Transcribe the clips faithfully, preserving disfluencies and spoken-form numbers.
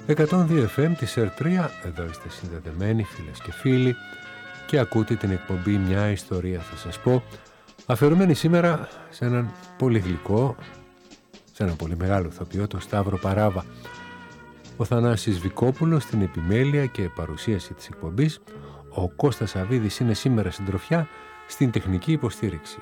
εκατόν δύο εφ εμ της Ερ τρία, εδώ είστε συνδεδεμένοι φίλες και φίλοι και ακούτε την εκπομπή «Μια ιστορία θα σας πω», αφιερωμένη σήμερα σε έναν πολύ γλυκό, σε έναν πολύ μεγάλο ηθοποιό, τον Σταύρο Παράβα. Ο Θανάσης Βικόπουλος στην επιμέλεια και παρουσίαση της εκπομπής, ο Κώστας Αβίδης είναι σήμερα συντροφιά στην τεχνική υποστήριξη.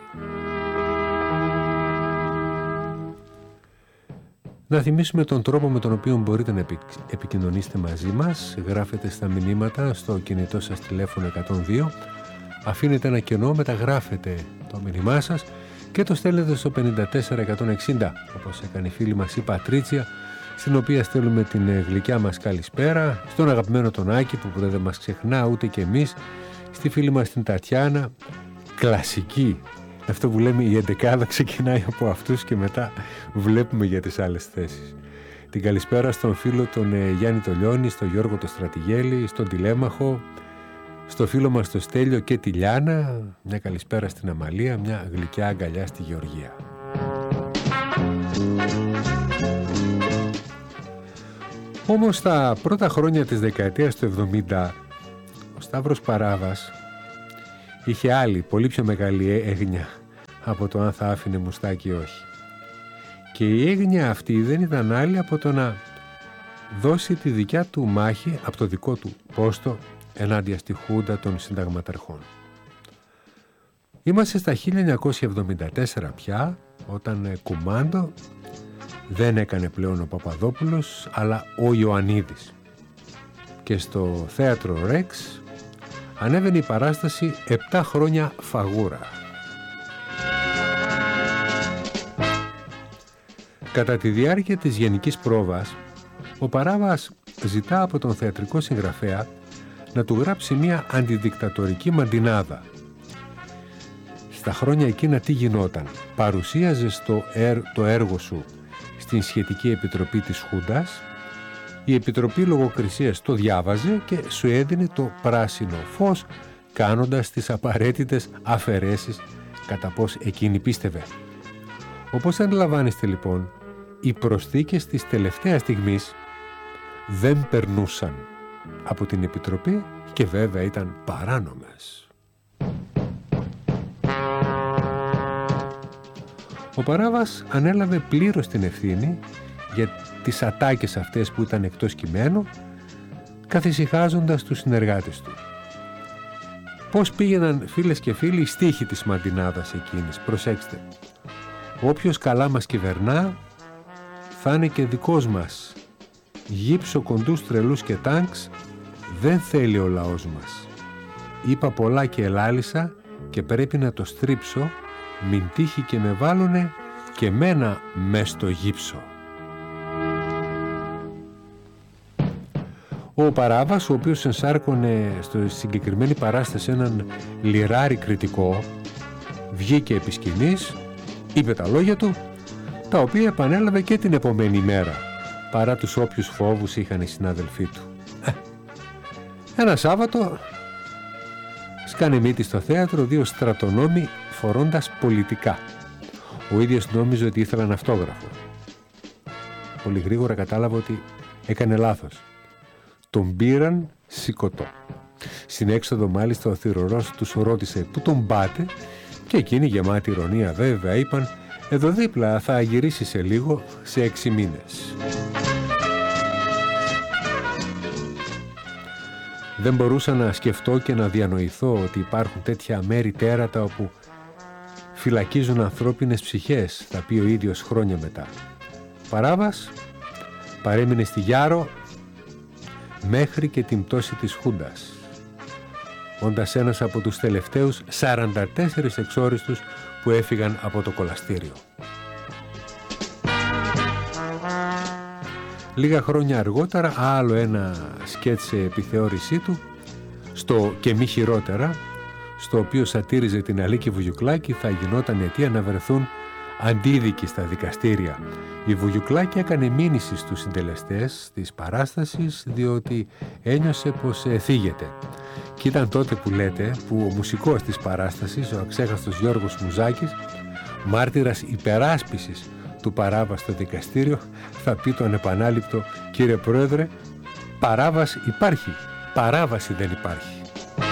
Να θυμίσουμε τον τρόπο με τον οποίο μπορείτε να επικοινωνήσετε μαζί μας. Γράφετε στα μηνύματα στο κινητό σας τηλέφωνο εκατόν δύο, αφήνετε ένα κενό, μεταγράφετε το μήνυμά σας και το στέλνετε στο πενήντα τέσσερα εκατόν εξήντα, όπως έκανε η φίλη μας η Πατρίτσια, στην οποία στέλνουμε την γλυκιά μας καλησπέρα, στον αγαπημένο τον Άκη που ποτέ δεν μας ξεχνά ούτε και εμείς, στη φίλη μας την Τατιάνα, κλασική. Αυτό που λέμε η εντεκάδα ξεκινάει από αυτούς και μετά βλέπουμε για τις άλλες θέσεις. Την καλησπέρα στον φίλο τον ε, Γιάννη Τολιώνη, στον Γιώργο το Στρατηγέλη, στον Τηλέμαχο, στο φίλο μας το Στέλιο και τη Λιάνα, μια καλησπέρα στην Αμαλία, μια γλυκιά αγκαλιά στη Γεωργία. Όμως τα πρώτα χρόνια της δεκαετίας του εβδομήντα ο Σταύρος Παράβας είχε άλλη, πολύ πιο μεγάλη έγνοια από το αν θα άφηνε μουστάκι ή όχι. Και η έγνοια αυτή δεν ήταν άλλη από το να δώσει τη δικιά του μάχη από το δικό του πόστο ενάντια στη Χούντα των συνταγματαρχών. Είμαστε στα χίλια εννιακόσια εβδομήντα τέσσερα πια, όταν κουμάντο δεν έκανε πλέον ο Παπαδόπουλος, αλλά ο Ιωαννίδης. Και στο θέατρο Ρεξ ανέβαινε η παράσταση «Επτά χρόνια φαγούρα». Κατά τη διάρκεια της γενικής πρόβας, ο Παράβας ζητά από τον θεατρικό συγγραφέα να του γράψει μια αντιδικτατορική μαντινάδα. Στα χρόνια εκείνα τι γινόταν? Παρουσίαζες το, ερ, το έργο σου στην σχετική επιτροπή της Χούντας, η Επιτροπή Λογοκρισίας το διάβαζε και σου έδινε το πράσινο φως, κάνοντας τις απαραίτητες αφαιρέσεις κατά πώς εκείνη πίστευε. Όπως αντιλαμβάνεστε λοιπόν, οι προσθήκες της τελευταίας στιγμής δεν περνούσαν από την Επιτροπή και βέβαια ήταν παράνομες. Ο Παράβας ανέλαβε πλήρως την ευθύνη για τις ατάκες αυτές που ήταν εκτός κειμένου, καθησυχάζοντας τους συνεργάτες του. Πώς πήγαιναν, φίλες και φίλοι, οι στίχοι της μαντινάδας εκείνης? Προσέξτε. Όποιος καλά μας κυβερνά θα είναι και δικός μας. Γύψο, κοντούς, τρελούς και τάγκς δεν θέλει ο λαός μας. Είπα πολλά και ελάλησα και πρέπει να το στρίψω, μην τύχει και με βάλουνε και μένα μες στο γύψο. Ο Παράβας, ο οποίος ενσάρκωνε στο συγκεκριμένη παράσταση έναν λιράρι κριτικό, βγήκε επί σκηνής, είπε τα λόγια του, τα οποία επανέλαβε και την επομένη μέρα, παρά τους όποιους φόβους είχαν οι συνάδελφοί του. Ε, ένα Σάββατο σκάνε μύτη στο θέατρο δύο στρατονόμοι φορώντας πολιτικά. Ο ίδιος νόμιζε ότι ήθελαν αυτόγραφο. Πολύ γρήγορα κατάλαβε ότι έκανε λάθος. Τον πήραν σηκωτό. Στην έξοδο μάλιστα ο θυρωρός τους ρώτησε «Πού τον πάτε?» και εκείνοι γεμάτοι ηρωνία βέβαια είπαν «Εδώ δίπλα, θα γυρίσει σε λίγο, σε έξι μήνες». Δεν μπορούσα να σκεφτώ και να διανοηθώ ότι υπάρχουν τέτοια μέρη τέρατα όπου φυλακίζουν ανθρώπινες ψυχές, θα πει ο ίδιος χρόνια μετά. Παράβας παρέμεινε στη Γιάρο μέχρι και την πτώση της Χούντας, όντας ένας από τους τελευταίους σαράντα τέσσερις εξόριστους που έφυγαν από το κολαστήριο. Λίγα χρόνια αργότερα, άλλο ένα σκέτς σε επιθεώρησή του, στο «Και μη χειρότερα», στο οποίο σατήριζε την Αλίκη Βουγιουκλάκη, θα γινόταν αιτία να βρεθούν αντίδικοι στα δικαστήρια. Η Βουγιουκλάκη έκανε μήνυση στους συντελεστές της παράστασης διότι ένιωσε πως θίγεται. Και ήταν τότε που λέτε που ο μουσικός της παράστασης, ο αξέχαστος Γιώργος Μουζάκης, μάρτυρας υπεράσπισης του Παράβα στο δικαστήριο, θα πει το ανεπανάληπτο «Κύριε Πρόεδρε, παράβαση υπάρχει, παράβαση δεν υπάρχει.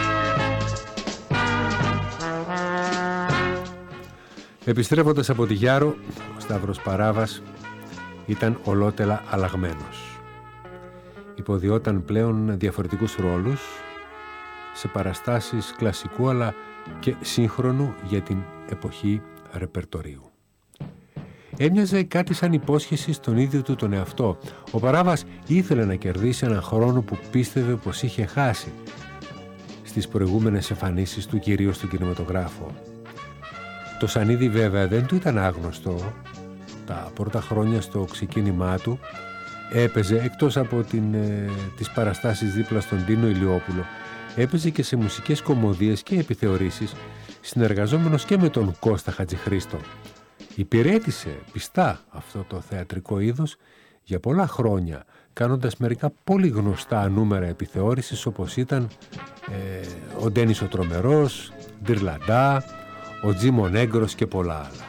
Επιστρέφοντας από τη Γιάρο, ο Σταύρος Παράβας ήταν ολότελα αλλαγμένος. Υποδιόταν πλέον διαφορετικούς ρόλους σε παραστάσεις κλασικού αλλά και σύγχρονου για την εποχή ρεπερτορίου. Έμοιαζε κάτι σαν υπόσχεση στον ίδιο του τον εαυτό. Ο Παράβας ήθελε να κερδίσει έναν χρόνο που πίστευε πως είχε χάσει στις προηγούμενες εμφανίσεις του, κυρίως στον κινηματογράφο. Το σανίδι βέβαια δεν του ήταν άγνωστο. Τα πρώτα χρόνια στο ξεκίνημά του έπαιζε, εκτός από την, ε, τις παραστάσεις δίπλα στον Τίνο Ηλιόπουλο, έπαιζε και σε μουσικές κομμωδίες και επιθεωρήσεις, συνεργαζόμενος και με τον Κώστα Χατζηχρήστο. Υπηρέτησε πιστά αυτό το θεατρικό είδος για πολλά χρόνια, κάνοντας μερικά πολύ γνωστά νούμερα επιθεώρησης, όπως ήταν ε, ο Ντένις ο Τρομερός, Ντυρλαντά, ο Τζίμο Νέγκρος και πολλά άλλα.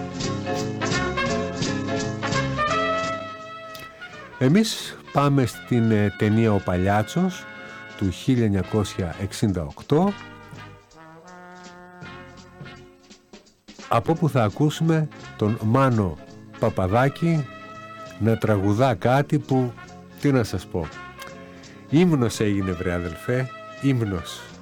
Εμείς πάμε στην ε, ταινία «Ο Παλιάτσος» του χίλια εννιακόσια εξήντα οκτώ, από όπου θα ακούσουμε τον Μάνο Παπαδάκη να τραγουδά κάτι που, τι να σας πω, ύμνος έγινε βρε αδελφέ, ύμνος.